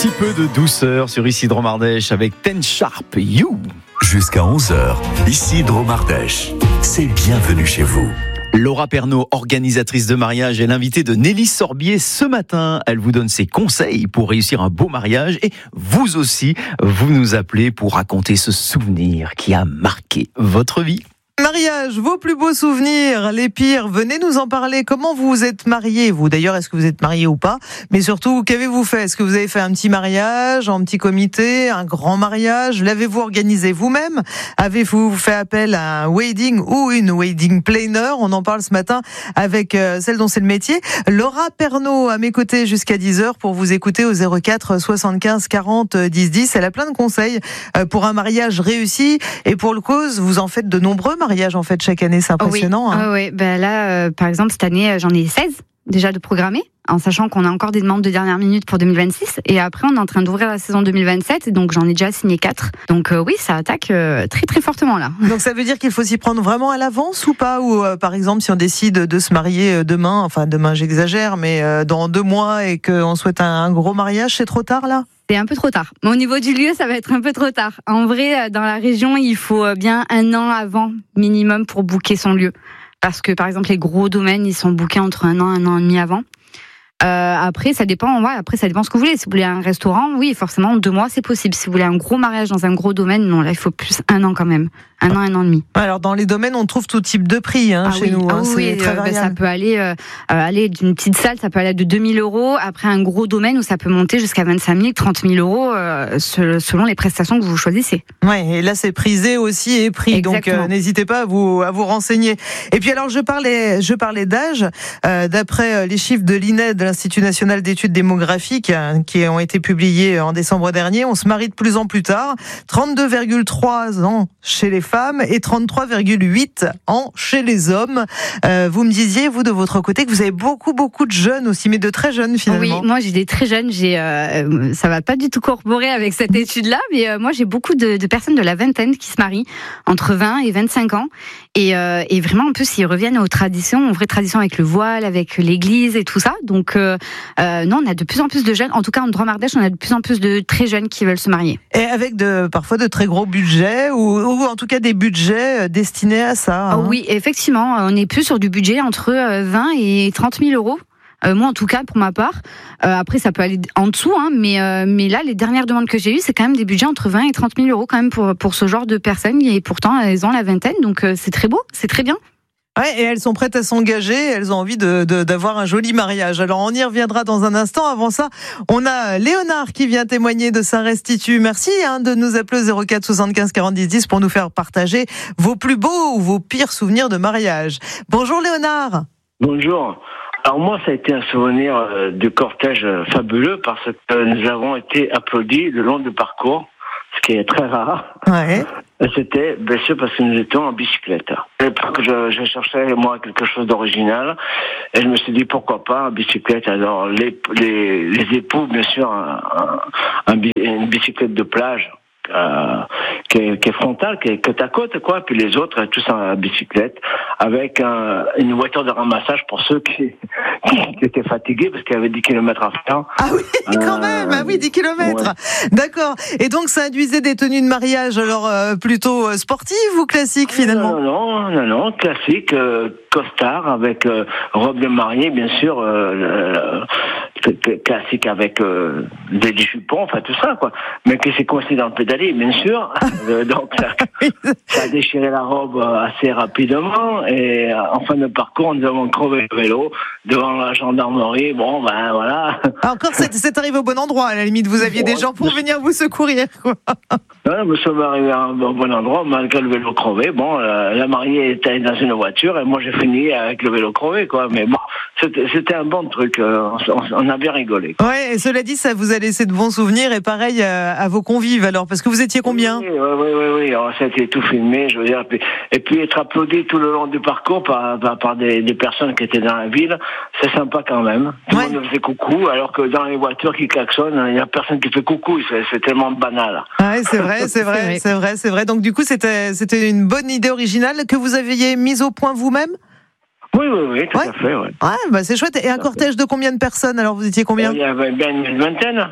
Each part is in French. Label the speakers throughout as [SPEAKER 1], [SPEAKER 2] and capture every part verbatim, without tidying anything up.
[SPEAKER 1] petit peu de douceur sur Ici Dromardèche avec Ten Sharp You.
[SPEAKER 2] Jusqu'à onze heures, Ici Dromardèche. C'est bienvenue chez vous.
[SPEAKER 1] Laura Pernaut, organisatrice de mariage, est l'invitée de Nelly Sorbier ce matin. Elle vous donne ses conseils pour réussir un beau mariage et vous aussi, vous nous appelez pour raconter ce souvenir qui a marqué votre vie.
[SPEAKER 3] Mariage, vos plus beaux souvenirs, les pires, venez nous en parler. Comment vous vous êtes mariés, vous d'ailleurs, est-ce que vous êtes mariés ou pas? Mais surtout, qu'avez-vous fait? Est-ce que vous avez fait un petit mariage, en petit comité, un grand mariage? L'avez-vous organisé vous-même? Avez-vous fait appel à un wedding ou une wedding planner? On en parle ce matin avec celle dont c'est le métier. Laura Pernaut à mes côtés jusqu'à dix heures pour vous écouter au zéro quatre soixante-quinze quarante dix dix. Elle a plein de conseils pour un mariage réussi et pour le cause, vous en faites de nombreux mariage en fait chaque année, c'est impressionnant.
[SPEAKER 4] Oui,
[SPEAKER 3] hein.
[SPEAKER 4] oh oui. Ben là, euh, par exemple, cette année, j'en ai seize déjà de programmés, en sachant qu'on a encore des demandes de dernière minute pour deux mille vingt-six. Et après, on est en train d'ouvrir la saison deux mille vingt-sept, donc j'en ai déjà signé quatre. Donc euh, oui, ça attaque euh, très très fortement là.
[SPEAKER 3] Donc ça veut dire qu'il faut s'y prendre vraiment à l'avance ou pas? Ou euh, par exemple, si on décide de se marier demain, enfin demain j'exagère, mais euh, dans deux mois et qu'on souhaite un, un gros mariage, c'est trop tard là?
[SPEAKER 4] C'est un peu trop tard. Mais au niveau du lieu, ça va être un peu trop tard. En vrai, dans la région, il faut bien un an avant minimum pour booker son lieu. Parce que, par exemple, les gros domaines, ils sont bookés entre un an, un an et demi avant. Euh, après, ça dépend. Ouais, après, ça dépend ce que vous voulez. Si vous voulez un restaurant, oui, forcément, deux mois, c'est possible. Si vous voulez un gros mariage dans un gros domaine, non, là, il faut plus un an quand même. Un an, un an et demi.
[SPEAKER 3] Alors, dans les domaines, on trouve tout type de prix hein,
[SPEAKER 4] ah
[SPEAKER 3] chez
[SPEAKER 4] oui,
[SPEAKER 3] nous.
[SPEAKER 4] Ah
[SPEAKER 3] hein,
[SPEAKER 4] oui,
[SPEAKER 3] c'est très
[SPEAKER 4] euh,
[SPEAKER 3] variable.
[SPEAKER 4] Ça peut aller, euh, aller d'une petite salle, ça peut aller de deux mille euros. Après, un gros domaine où ça peut monter jusqu'à vingt-cinq mille, trente mille euros euh, selon les prestations que vous choisissez.
[SPEAKER 3] Ouais, et là, c'est prisé aussi et prix.
[SPEAKER 4] Exactement.
[SPEAKER 3] Donc, euh, n'hésitez pas à vous, à vous renseigner. Et puis, alors, je parlais, je parlais d'âge. Euh, d'après les chiffres de l'I N E D, l'Institut National d'Études Démographiques, hein, qui ont été publiés en décembre dernier, on se marie de plus en plus tard. trente-deux virgule trois ans chez les femmes et trente-trois virgule huit ans chez les hommes. Euh, vous me disiez, vous, de votre côté, que vous avez beaucoup, beaucoup de jeunes aussi, mais de très jeunes, finalement.
[SPEAKER 4] Oui, moi, j'ai des très jeunes. J'ai, euh, ça va pas du tout corroborer avec cette étude-là, mais euh, moi, j'ai beaucoup de, de personnes de la vingtaine qui se marient entre vingt et vingt-cinq ans. Et, euh, et vraiment, en plus, ils reviennent aux traditions, aux vraies traditions avec le voile, avec l'église et tout ça. Donc, euh, euh, non, on a de plus en plus de jeunes. En tout cas, en Dromardèche, on a de plus en plus de très jeunes qui veulent se marier.
[SPEAKER 3] Et avec de, parfois de très gros budgets, ou, ou en tout cas des budgets destinés à ça. Hein.
[SPEAKER 4] Oh oui, effectivement, on est plus sur du budget entre vingt et trente mille euros. Euh, moi, en tout cas, pour ma part. Euh, après, ça peut aller en dessous, hein, mais, euh, mais là, les dernières demandes que j'ai eues, c'est quand même des budgets entre vingt et trente mille euros quand même pour, pour ce genre de personnes. Et pourtant, elles ont la vingtaine, donc euh, c'est très beau, c'est très bien.
[SPEAKER 3] Ouais, et elles sont prêtes à s'engager, elles ont envie de, de, d'avoir un joli mariage. Alors, on y reviendra dans un instant. Avant ça, on a Léonard qui vient témoigner de Saint-Restitut. Merci hein, de nous appeler au zéro quatre soixante-quinze quarante dix dix pour nous faire partager vos plus beaux ou vos pires souvenirs de mariage. Bonjour Léonard.
[SPEAKER 5] Bonjour. Alors moi, ça a été un souvenir euh, de cortège euh, fabuleux parce que nous avons été applaudis le long du parcours, ce qui est très rare.
[SPEAKER 3] Ouais.
[SPEAKER 5] C'était bien sûr parce que nous étions en bicyclette. Et parce que je, je cherchais moi quelque chose d'original et je me suis dit pourquoi pas en bicyclette. Alors les les, les époux bien sûr un, un, un, une bicyclette de plage. Euh, qui, est, qui est frontale, qui est côte à côte, quoi. Puis les autres, tous en bicyclette, avec un, une voiture de ramassage pour ceux qui, qui étaient fatigués parce qu'il y avait dix kilomètres à faire.
[SPEAKER 3] Ah oui, quand
[SPEAKER 5] euh,
[SPEAKER 3] même, ah oui, dix kilomètres.
[SPEAKER 5] Ouais.
[SPEAKER 3] D'accord. Et donc, ça induisait des tenues de mariage, alors euh, plutôt sportives ou classiques finalement?
[SPEAKER 5] Non, non, non, non, classique, euh, costard avec euh, robe de mariée, bien sûr, euh, euh, classique avec euh, des jupons, enfin tout ça, quoi. Mais qui s'est coincé dans le pédalier, bien sûr. euh, donc ça, ça a déchiré la robe assez rapidement. Et euh, en fin de parcours, nous avons crevé le vélo devant la gendarmerie. Bon, ben voilà.
[SPEAKER 3] Ah, encore, c'est, c'est arrivé au bon endroit. À la limite, vous aviez des gens pour venir vous secourir, quoi.
[SPEAKER 5] Ouais, nous sommes arrivés à un bon endroit malgré le vélo crevé. Bon, la, la mariée était dans une voiture et moi j'ai fini avec le vélo crevé, quoi. Mais bon, c'était, c'était un bon truc. On, on a bien rigolé, quoi.
[SPEAKER 3] Ouais, et cela dit, ça vous a laissé de bons souvenirs et pareil à, à vos convives alors, parce que vous étiez combien?
[SPEAKER 5] Oui, oui, oui, oui, oui. Alors, ça a été tout filmé, je veux dire. Et puis, et puis être applaudi tout le long du parcours par, par, par des, des personnes qui étaient dans la ville, c'est sympa quand même. Tout
[SPEAKER 3] ouais.
[SPEAKER 5] le monde faisait coucou, alors que dans les voitures qui klaxonnent, il n'y a personne qui fait coucou. C'est, c'est tellement banal.
[SPEAKER 3] Ouais, c'est vrai, c'est vrai, c'est vrai, c'est vrai. Donc du coup, c'était, c'était une bonne idée originale que vous aviez mise au point vous-même?
[SPEAKER 5] Oui, oui, oui, tout
[SPEAKER 3] ouais.
[SPEAKER 5] à fait. Ouais,
[SPEAKER 3] ouais bah c'est chouette. Et un cortège de combien de personnes? Alors vous étiez combien?
[SPEAKER 5] Il y avait bien une vingtaine.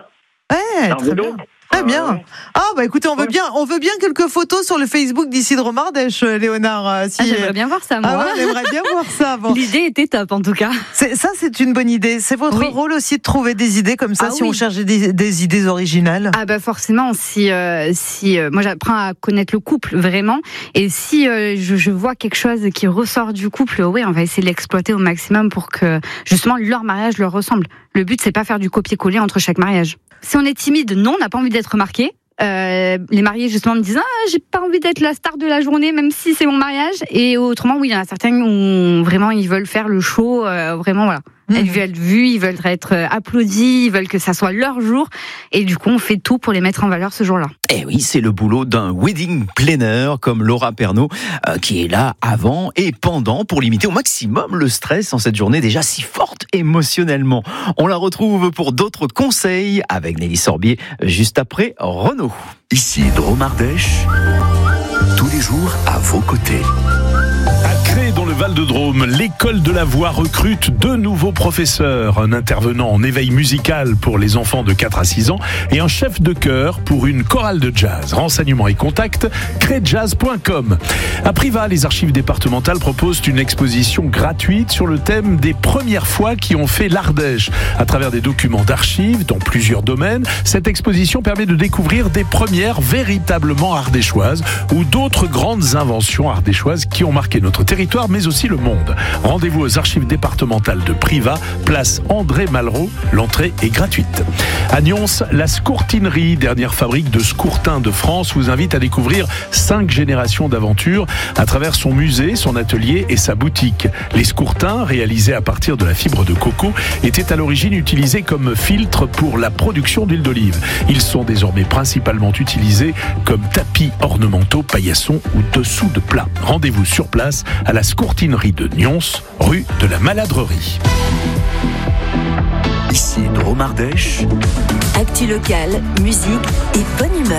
[SPEAKER 3] Ouais,
[SPEAKER 5] En
[SPEAKER 3] très
[SPEAKER 5] vélo.
[SPEAKER 3] bien. Très bien.
[SPEAKER 5] Ah ouais.
[SPEAKER 3] Ah bah écoutez, on veut
[SPEAKER 5] Ouais.
[SPEAKER 3] bien, on veut bien quelques photos sur le Facebook d'Isidre Mardèche, Léonard. euh, Si...
[SPEAKER 4] Ah, j'aimerais bien voir ça,
[SPEAKER 3] Ah
[SPEAKER 4] moi.
[SPEAKER 3] ouais, on aimerait bien voir ça. Bon.
[SPEAKER 4] L'idée était top, en tout cas.
[SPEAKER 3] C'est, ça, c'est une bonne idée. C'est votre
[SPEAKER 4] Oui.
[SPEAKER 3] rôle aussi de trouver des idées comme ça,
[SPEAKER 4] Ah
[SPEAKER 3] si
[SPEAKER 4] oui.
[SPEAKER 3] on cherche des, des idées originales.
[SPEAKER 4] Ah bah forcément, si euh, si euh, moi j'apprends à connaître le couple vraiment, et si euh, je, je vois quelque chose qui ressort du couple, oui, on va essayer de l'exploiter au maximum pour que justement leur mariage leur ressemble. Le but c'est pas faire du copier-coller entre chaque mariage. Si on est timide, non, on n'a pas envie d'être remarqué. Euh, les mariés justement me disent ah j'ai pas envie d'être la star de la journée même si c'est mon mariage, et autrement oui il y en a certains où vraiment ils veulent faire le show, euh, vraiment voilà.
[SPEAKER 3] Mmh.
[SPEAKER 4] Ils veulent être vus, ils veulent être applaudis, ils veulent que ça soit leur jour, et du coup on fait tout pour les mettre en valeur ce jour-là.
[SPEAKER 1] Eh oui, c'est le boulot d'un wedding planner comme Laura Pernaut euh, qui est là avant et pendant pour limiter au maximum le stress en cette journée déjà si forte émotionnellement. On la retrouve pour d'autres conseils avec Nelly Sorbier juste après Renaud.
[SPEAKER 2] Ici Dromardèche, tous les jours à vos côtés.
[SPEAKER 6] À Cré, dans le Val-de-Drôme, l'école de la voix recrute deux nouveaux professeurs, un intervenant en éveil musical pour les enfants de quatre à six ans et un chef de chœur pour une chorale de jazz. Renseignements et contacts, créjazz point com. À Privas, les archives départementales proposent une exposition gratuite sur le thème des premières fois qui ont fait l'Ardèche. À travers des documents d'archives dans plusieurs domaines, cette exposition permet de découvrir des premières véritablement ardéchoises ou d'autres grandes inventions ardéchoises qui ont marqué notre territoire, mais aussi le monde. Rendez-vous aux archives départementales de Privas, place André Malraux. L'entrée est gratuite. À Nyons, la Scourtinerie, dernière fabrique de scourtins de France, vous invite à découvrir cinq générations d'aventures à travers son musée, son atelier et sa boutique. Les scourtins, réalisés à partir de la fibre de coco, étaient à l'origine utilisés comme filtre pour la production d'huile d'olive. Ils sont désormais principalement utilisés comme tapis ornementaux, paillassons ou dessous de plats. Rendez-vous sur place à la Scourtinerie de Nyons, rue de la Maladrerie.
[SPEAKER 2] Ici Dromardèche,
[SPEAKER 7] Actu locale, musique et bonne humeur.